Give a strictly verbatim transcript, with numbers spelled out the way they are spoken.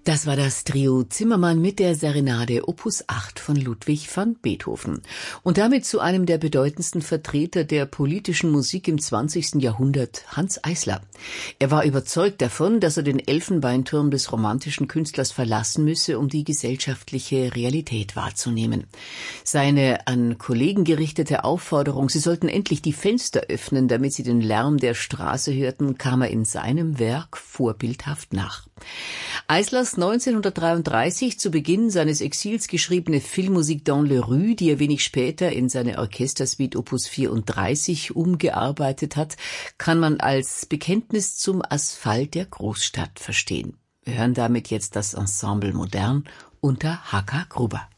Das war das Trio Zimmermann mit der Serenade Opus acht von Ludwig van Beethoven. Und damit zu einem der bedeutendsten Vertreter der politischen Musik im zwanzigsten Jahrhundert, Hanns Eisler. Er war überzeugt davon, dass er den Elfenbeinturm des romantischen Künstlers verlassen müsse, um die gesellschaftliche Realität wahrzunehmen. Seine an Kollegen gerichtete Aufforderung, sie sollten endlich die Fenster öffnen, damit sie den Lärm der Straße hörten, kam er in seinem Werk vorbildhaft nach. Eislers neunzehnhundertdreiunddreißig zu Beginn seines Exils geschriebene Filmmusik dans les rues, die er wenig später in seine Orchestersuite Opus vierunddreißig umgearbeitet hat, kann man als Bekenntnis zum Asphalt der Großstadt verstehen. Wir hören damit jetzt das Ensemble Modern unter H K Gruber.